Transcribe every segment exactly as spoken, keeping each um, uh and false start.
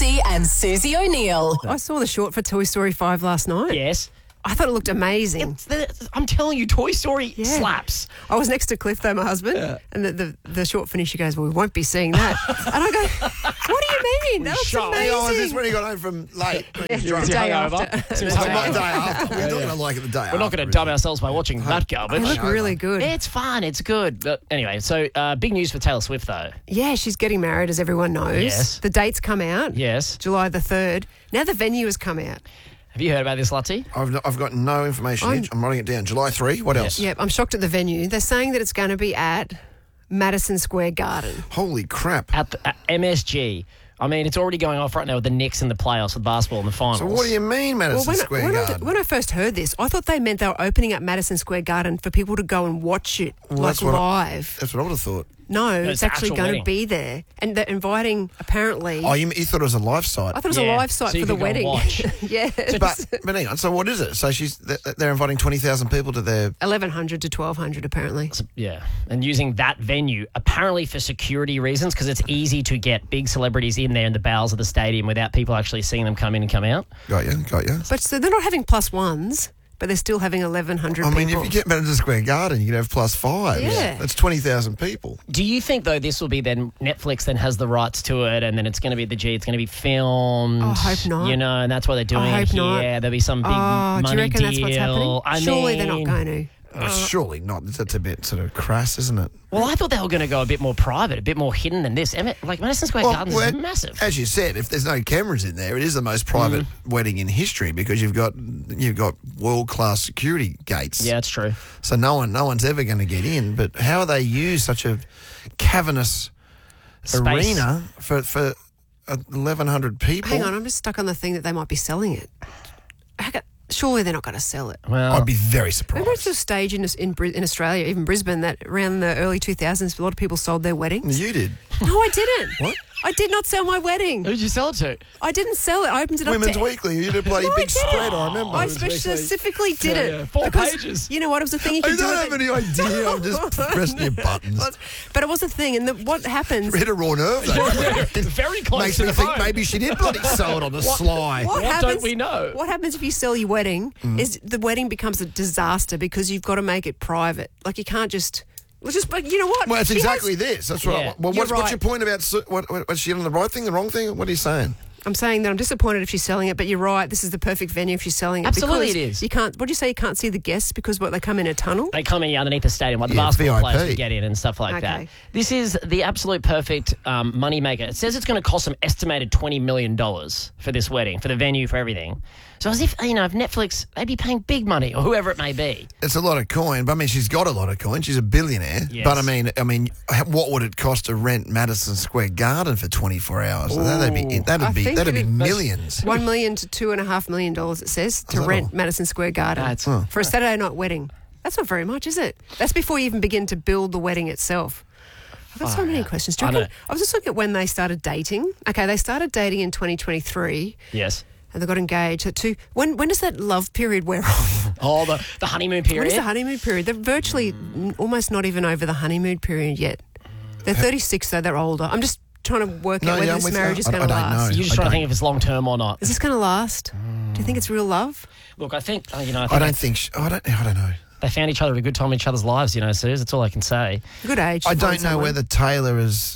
Lutzi and Susie O'Neill. I saw the short for Toy Story five last night. Yes. I thought it looked amazing. It's the, I'm telling you, Toy Story Yeah. slaps. I was next to Cliff, though, my husband, Yeah. and the, the, the short finish, he goes, well, we won't be seeing that. And I go, what do you mean? That looks Shot. amazing. Oh, is this when he got home from late? Yeah, He's the drunk. day hungover. after. It was Oh, day not after. day after. We're not going to like it the day after. We're not going to dub ourselves by watching that They garbage. look really good. It's fun. It's good. But anyway, so uh, big news for Taylor Swift, though. Yeah, she's getting married, as everyone knows. Yes. The date's come out. Yes. July the third. Now the venue has come out. Have you heard about this, Lutzi? I've, I've got no information. I'm- I'm, I'm writing it down. July third. What else? Yep, I'm shocked at the venue. They're saying that it's going to be at Madison Square Garden. Holy crap. At, the, at M S G. I mean, it's already going off right now with the Knicks in the playoffs with basketball in the finals. So what do you mean, Madison when, Square when, I, Garden? when I first heard this, I thought they meant they were opening up Madison Square Garden for people to go and watch it Well, like that's what I- live. That's what I would have thought. no, it's it's an actually actual going wedding. to be there. And they're inviting, apparently... Oh, you, you thought it was a live site? I thought it was Yeah, a live site so you for the could go and wedding. watch. yes. But, but hang on, so what is it? So she's they're inviting twenty thousand people to their... eleven hundred to twelve hundred, apparently. Yeah, and using that venue apparently for security reasons because it's easy to get big celebrities in there in the bowels of the stadium without people actually seeing them come in and come out. Got you, got you. But so they're not having plus ones, but they're still having eleven hundred I mean, people. if you get Madison Square Garden, you can have plus five. Yeah. That's twenty thousand people. Do you think though this will be then Netflix then has the rights to it and then it's going to be the G, it's going to be filmed? Oh, I hope not. You know, and that's why they're doing I it hope here. not. There'll be some big oh, money do you reckon deal. that's what's happening? I Surely mean, they're not going to. Uh, surely not. That's a bit sort of crass, isn't it? Well, I thought they were going to go a bit more private, a bit more hidden than this. Emmett- Like Madison Square Well, Gardens well, is massive. As you said, if there's no cameras in there, it is the most private wedding in history because you've got you've got world class security gates. Yeah, it's true. So no one no one's ever going to get in. But how they use such a cavernous Space. arena for for eleven hundred people? Hang on, I'm just stuck on the thing that they might be selling it. How ca- Surely they're not going to sell it. Well, I'd be very surprised. Remember it's a stage in, in Bri- in Australia, even Brisbane, that around the early two thousands, a lot of people sold their weddings. You did. No, I didn't. What? I did not sell my wedding. who'd you sell it to? I didn't sell it. I opened it up Women's to... Weekly. You did a bloody No, I big didn't. spread, I remember. I Women's Weekly. specifically did Yeah, it. yeah. Four because, pages. You know what? It was a thing you I could do. don't with have it. any idea. I'm just pressing your buttons. But it was a thing, and the, what happens... Hit a raw nerve. though. Very close Makes to me the think phone. maybe she did bloody sell it on the sly. What don't we know? What happens if you sell your wedding is the wedding becomes a disaster because you've got to make it private. Like you can't just... Let's just, but you know what? Well, it's She exactly has- this. That's Yeah. right. Well, You're what's, what's right. your point about Su- what, what, was she on the right thing, the wrong thing? What are you saying? I'm saying that I'm disappointed if she's selling it, but you're right. This is the perfect venue if she's selling it. Absolutely because it is. You can't. What do you say? You can't see the guests because what they come in a tunnel. They come in underneath the stadium, like the Yeah, basketball V I P. players would get in and stuff like that. Okay. This is the absolute perfect um, money maker. It says it's going to cost them estimated twenty million dollars for this wedding, for the venue, for everything. So as if, you know, if Netflix, they'd be paying big money or whoever it may be. It's a lot of coin, but I mean, she's got a lot of coin. She's a billionaire. Yes. But I mean, I mean, what would it cost to rent Madison Square Garden for twenty-four hours? That'd be that'd I be think that'd be it- millions. One million to two and a half million dollars. It says to that rent all? Madison Square Garden That's- Huh. for a Saturday night wedding. That's not very much, is it? That's before you even begin to build the wedding itself. I've got so Oh, many yeah. questions. Do you I reckon- know. I was just looking at when they started dating. Okay, they started dating in twenty twenty-three. Yes. And they got engaged at two. When when does that love period wear off? Oh, the, the honeymoon period. When is the honeymoon period? They're virtually n- almost not even over the honeymoon period yet. They're thirty-six, though. They're older. I'm just trying to work No, out whether yeah, I'm this with marriage you. is I- going I to don't last. know. You're just I trying to don't- think if it's long term or not. Is this going to last? Do you think it's real love? Look, I think, uh, you know, I, think I don't think. She, I don't. I don't know. they found each other at a good time in each other's lives, you know, Suze. That's all I can say. Good age. I to don't find know someone. whether Taylor is.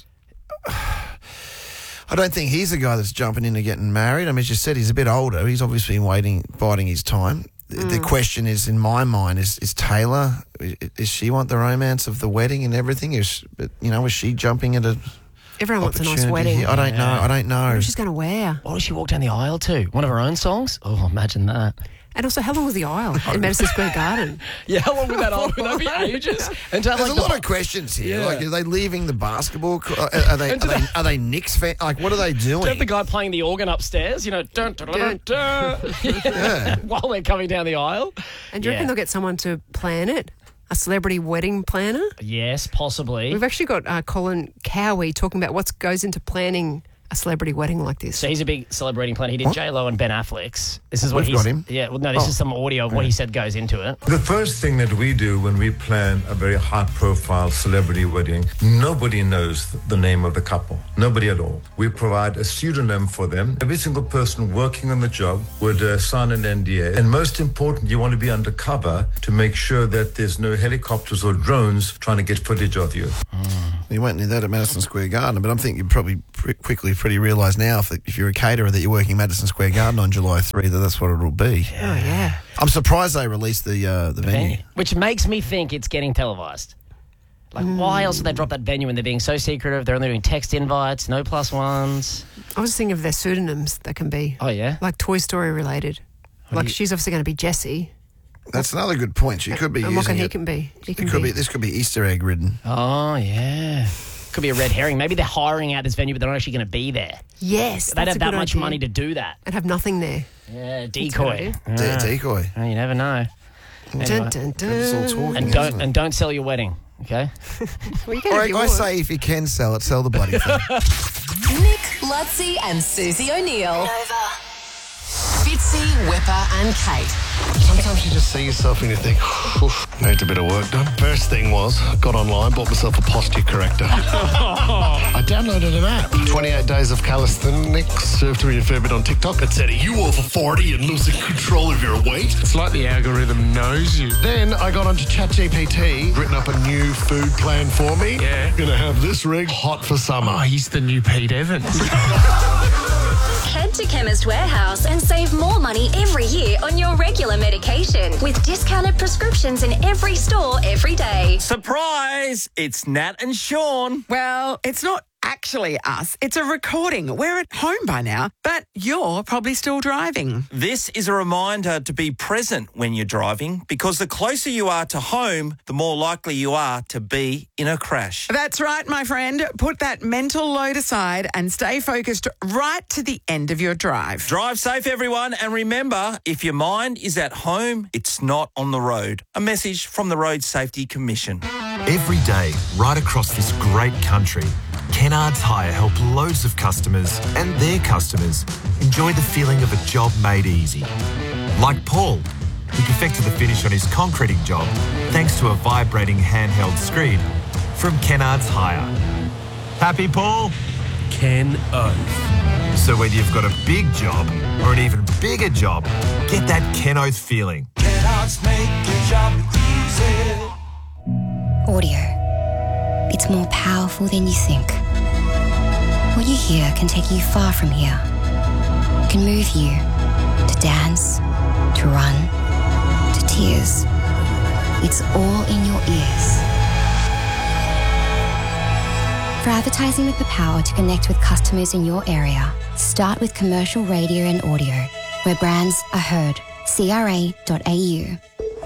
I don't think he's the guy that's jumping into getting married. I mean, as you said, he's a bit older. He's obviously waiting, biding his time. The, Mm. the question is, in my mind, is is Taylor? Is she want the romance of the wedding and everything? Is you know, is she jumping at a Everyone wants a nice opportunity wedding. here? I don't know. I don't know. What she's going to wear? What does she walk down the aisle to? One of her own songs? Oh, imagine that. And also, how long was the aisle in Madison Square Garden? Yeah, how long would that aisle? Would that be ages? And to have, There's like, a the lot of questions here. Yeah. Like, are they leaving the basketball? co- Are, are they are And to they, the- are they Knicks fan? Like, what are they To have the doing? guy playing the organ upstairs, you know, dun, dun, dun, dun, dun, Yeah. while they're coming down the aisle. And do you reckon Yeah. they'll get someone to plan it? A celebrity wedding planner? Yes, possibly. We've actually got uh, Colin Cowie talking about what goes into planning a celebrity wedding like this. So he's a big celebrating planner. He did J Lo and Ben Affleck's. This is what We've he's got him. Yeah, well, no, this Oh. is some audio of what he said goes into it. The first thing that we do when we plan a very high-profile celebrity wedding, nobody knows the name of the couple. Nobody at all. We provide a pseudonym for them. Every single person working on the job would uh, sign an N D A. And most important, you want to be undercover to make sure that there's no helicopters or drones trying to get footage of you. You won't need that at Madison Square Garden, but I'm thinking you probably pr- quickly pretty realise now if, if you're a caterer that you're working Madison Square Garden on July third, that that's what it'll be. Oh, yeah. I'm surprised they released the uh, the venue. Which makes me think it's getting televised. Like, why else would they drop that venue when they're being so secretive? They're only doing text invites, no plus ones. I was thinking of their pseudonyms that can be. Oh, yeah? Like Toy Story related. Like, she's obviously going to be Jessie. That's another good point. She could be And using what can he it. can be? He can It could be. be. This could be Easter egg ridden. Oh, yeah. Could be a red herring. Maybe they're hiring out this venue, but they're not actually going to be there. Yes, They'd that's have a that good much idea. money to do that. And have nothing there. Yeah, a good decoy. idea. Yeah. De- decoy. Oh, you never know. Dun, dun, dun. It's all talking, And isn't don't it? and don't sell your wedding, okay? Well, you can Or if you I want. say if you can sell it, sell the bloody thing. Nick, Lutzi, and Susie O'Neill. Fitzy, Whipper, and Kate. Sometimes you just see yourself and you think, oof, needs a bit of work done. First thing was, I got online, bought myself a posture corrector. I downloaded an app. twenty-eight days of calisthenics, served to me a fair bit on TikTok. It said, are you over forty and losing control of your weight? It's like the algorithm knows you. Then I got onto ChatGPT, written up a new food plan for me. Yeah. Gonna have this rig hot for summer. Oh, he's the new Pete Evans. Head to Chemist Warehouse and save more money every year on your regular medication with discounted prescriptions in every store every day. Surprise! It's Nat and Sean. Well, it's not actually us. It's a recording. We're at home by now, but you're probably still driving. This is a reminder to be present when you're driving because the closer you are to home, the more likely you are to be in a crash. That's right, my friend. Put that mental load aside and stay focused right to the end of your drive. Drive safe, everyone, and remember, if your mind is at home, it's not on the road. A message from the Road Safety Commission. Every day, right across this great country, Kennards Hire help loads of customers and their customers enjoy the feeling of a job made easy. Like Paul, who perfected the finish on his concreting job thanks to a vibrating handheld screed from Kennards Hire. Happy, Paul? Ken Oath. So whether you've got a big job or an even bigger job, get that Ken Oath feeling. Kennards make your job easy. Audio. It's more powerful than you think. What you hear can take you far from here. It can move you to dance, to run, to tears. It's all in your ears. For advertising with the power to connect with customers in your area, start with commercial radio and audio, where brands are heard. C R A dot A U.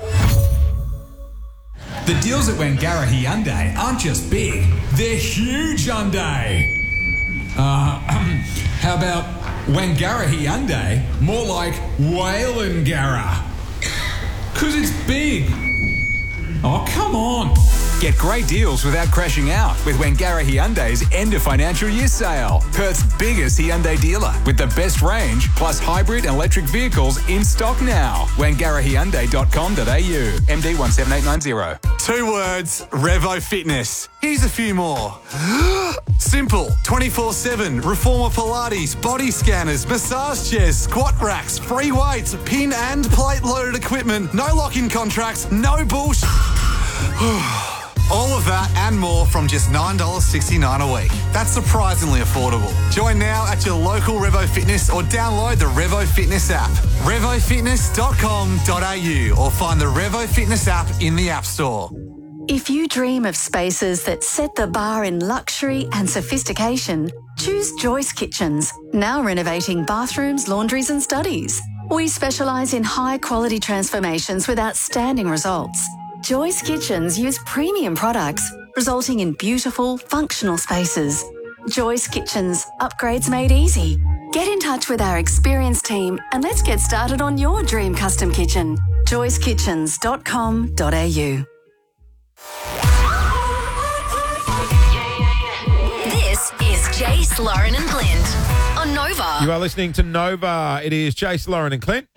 The deals at Wangara Hyundai aren't just big, they're huge Hyundai. Uh, how about Wangara Hyundai, more like Whalengara? Because it's big. Oh, come on. Get great deals without crashing out with Wangara Hyundai's end of financial year sale. Perth's biggest Hyundai dealer with the best range plus hybrid and electric vehicles in stock now. wangara hyundai dot com dot a u. M D one seven eight nine zero. Two words, Revo Fitness. Here's a few more. Simple, twenty-four seven, Reformer Pilates, body scanners, massage chairs, squat racks, free weights, pin and plate loaded equipment, no lock-in contracts, no bullshit. All of that and more from just nine dollars sixty-nine a week. That's surprisingly affordable. Join now at your local Revo Fitness or download the Revo Fitness app. revo fitness dot com dot a u or find the Revo Fitness app in the App Store. If you dream of spaces that set the bar in luxury and sophistication, choose Joyce Kitchens, now renovating bathrooms, laundries and studies. We specialise in high-quality transformations with outstanding results. Joyce Kitchens use premium products, resulting in beautiful, functional spaces. Joyce Kitchens, upgrades made easy. Get in touch with our experienced team and let's get started on your dream custom kitchen. joyce kitchens dot com dot a u. This is J Jace, Lauren and Clint on Nova. You are listening to Nova. It is Jace, Lauren and Clint.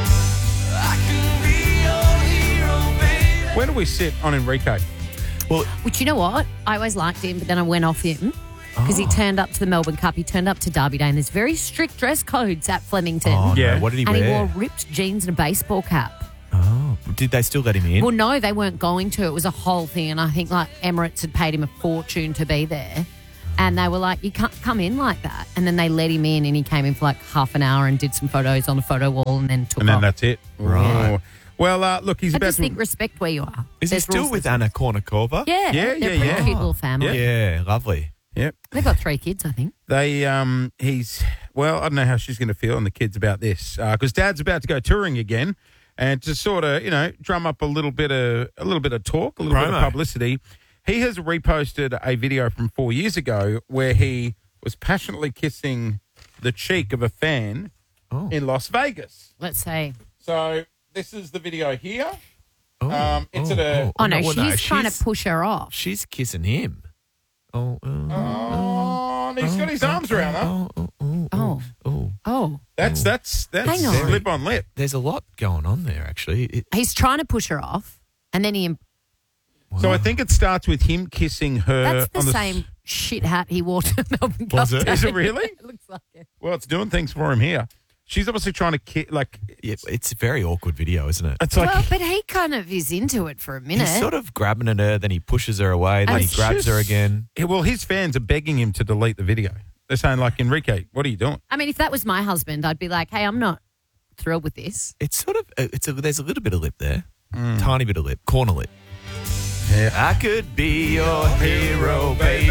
Where do we sit on Enrique? Well, Which, you know what? I always liked him, but then I went off him because Oh. he turned up to the Melbourne Cup. He turned up to Derby Day, and there's very strict dress codes at Flemington. Oh, no. Yeah. What did he and wear? he wore ripped jeans and a baseball cap. Oh, did they still let him in? Well, no, they weren't going to. It was a whole thing, and I think like Emirates had paid him a fortune to be there. And they were like, you can't come in like that. And then they let him in, and he came in for like half an hour and did some photos on a photo wall and then took And then off. that's it. Right. Oh. Well, uh, look, he's I about just to... think respect where you are. Is he There's still rules with and- Anna Kournikova? Yeah, Yeah, they're yeah, a pretty yeah. cute little family. Yeah, lovely. Yep. They've got three kids, I think. They, um, he's, well, I don't know how she's going to feel and the kids about this because Dad's about to go touring again, and to sort of, you know, drum up a little bit of a little bit of talk, a little bit Promo. of publicity. He has reposted a video from four years ago where he was passionately kissing the cheek of a fan Oh. in Las Vegas. Let's say. So this is the video here. Oh, um, it's oh, at a. oh, Oh, no, well, she's trying she's- to push her off. She's kissing him. Oh, oh, Oh, and he's got his arms around her. oh, oh, Oh. oh. Oh. That's that's that's Hang on. lip on lip. There's a lot going on there, actually. It, He's trying to push her off, and then he. So I think it starts with him kissing her. That's the on the same shit hat he wore to Melbourne Was Cup it? Day. Is it really? It looks like it. Well, it's doing things for him here. She's obviously trying to ki- like. yeah, it's a very awkward video, isn't it? It's like Well, but he kind of is into it for a minute. He's sort of grabbing at her, then he pushes her away, then he It's grabs her just- again. Yeah, well, his fans are begging him to delete the video. They're saying like, Enrique, what are you doing? I mean, if that was my husband, I'd be like, hey, I'm not thrilled with this. It's sort of, it's a, there's a little bit of lip there. Tiny bit of lip. Corner lip. Yeah. I could be your hero, baby.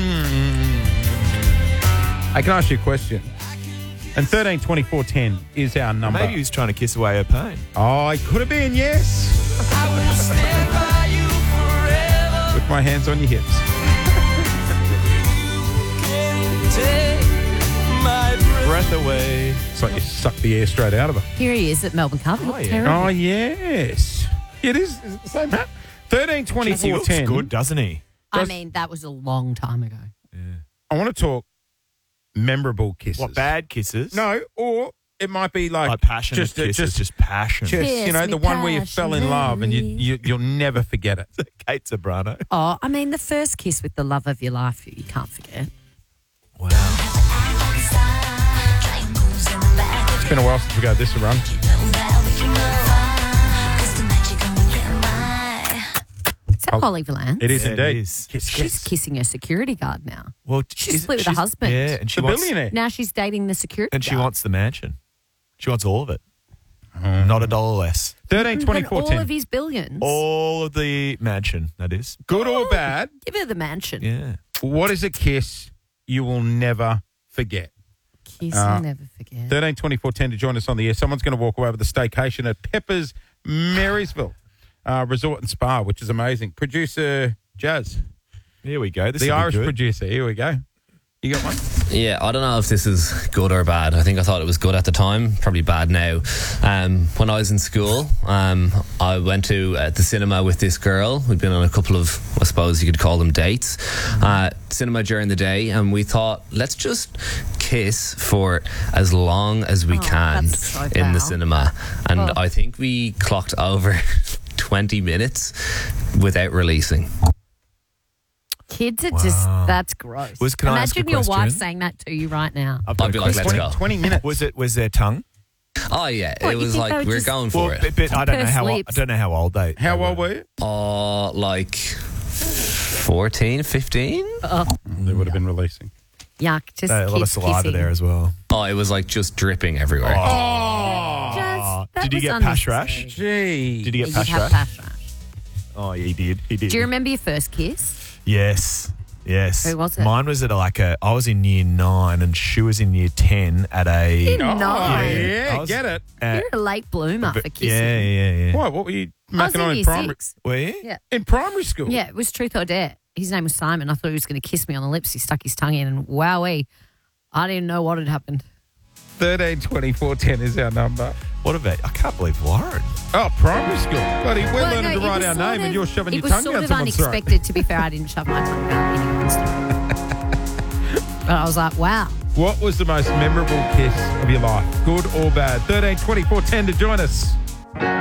I can ask you a question. And thirteen twenty-four ten is our number. Maybe he was trying to kiss away her pain. Oh, it could have been, yes. With my hands on your hips. Breath away. It's like you suck the air straight out of her. Here he is at Melbourne Cup. He Oh, looked yeah. terrible. Oh, yes. It is. Is it the same hat? thirteen Jeez, he twenty-four looks ten. good, doesn't he? I mean, that was a long time ago. I want to talk memorable kisses. What, bad kisses? No, or it might be like, Like passionate just, a- kisses, just, just passion. just Kiss you know, me the one where you fell in love and you, passionately. you you'll never forget it. Kate Sobrano. Oh, I mean, the first kiss with the love of your life, you can't forget. Wow. It's been a while since we got this a run. Is that Holly Valance? It is Yeah, it indeed. is. Kiss, She's kiss. kissing her security guard now. Well, She's is- split with her she's- husband. Yeah, and she The wants, billionaire. Now she's dating the security and she guard. wants the mansion. She wants all of it. Not a dollar less. thirteen And twenty-four all ten. of his billions. All of the mansion, that is. Good or bad, Give her the mansion. Yeah. what is a kiss you will never forget? Kiss Uh, you'll never forget. thirteen twenty-four ten to join us on the air. Someone's going to walk away with a staycation at Pepper's Marysville uh, Resort and Spa, which is amazing. Producer Jazz. Here we go. This the will be Irish good. producer. Here we go. You got one? Yeah, I don't know if this is good or bad. I think I thought it was good at the time, probably bad now. Um, when I was in school, um, I went to uh, the cinema with this girl. We'd been on a couple of, I suppose you could call them dates. Uh, cinema during the day, and we thought, let's just kiss for as long as we Oh, can that's so in the foul. cinema. And Oh. I think we clocked over twenty minutes without releasing. Kids are just, that's gross. Was- can I ask a Imagine your wife question? saying that to you right now. I've got I'd a be like, question. let's go. twenty minutes. Was it? Was there tongue? Oh, yeah. What, it you was think they like, would we were just- going for Well, it. but, but I don't know Pursed how. I lips. don't know how old they. How they old were. were you? Uh, like fourteen, fifteen? Oh, They would have been releasing. yuck. Just Uh, a lot of kids saliva kissing. there as well. Oh, it was like just dripping everywhere. Just, that Did you was get pash rash? unnecessary. Gee. Did you get Did pash you have rash? pash rash? Oh, yeah, he did. He did. Do you remember your first kiss? Yes. Yes. Who was it? Mine was at a, like a. I was in year nine and she was in year ten at a. Year Oh, nine. yeah, I was get it. at- You're a late bloomer for kissing. yeah, yeah, yeah. Why? What were you I was macking in on in year primary? six. Were you? Yeah. In primary school? Yeah, it was truth or dare. His name was Simon. I thought he was going to kiss me on the lips. He stuck his tongue in, and wowee, I didn't know what had happened. thirteen twenty-four ten is our number. What about? I can't believe Lauren. Oh, primary school. Bloody, we're Well, learning no, to it write was our sort name of- and you're shoving it your was tongue sort down of someone's throat. unexpected, to be fair. I didn't shove my tongue down anyone's throat. But I was like, wow. What was the most memorable kiss of your life? Good or bad? thirteen twenty-four ten to join us.